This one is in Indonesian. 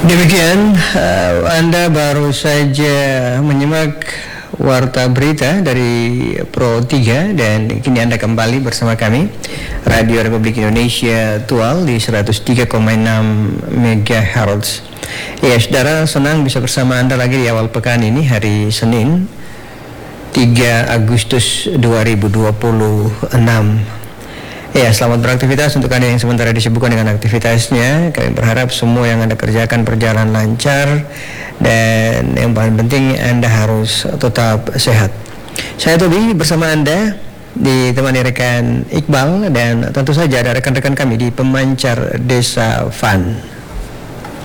Demikian Anda baru saja menyimak Warta Berita dari Pro 3 dan kini Anda kembali bersama kami Radio Republik Indonesia Tual di 103,6 MHz. Ya, saudara, senang bisa bersama Anda lagi di awal pekan ini, hari Senin 3 Agustus 2026. Ya, selamat beraktivitas untuk Anda yang sementara disibukkan dengan aktivitasnya. Kami berharap semua yang Anda kerjakan berjalan lancar, dan yang paling penting Anda harus tetap sehat. Saya Tobi bersama Anda, ditemani rekan Iqbal, dan tentu saja ada rekan-rekan kami di Pemancar Desa Fun.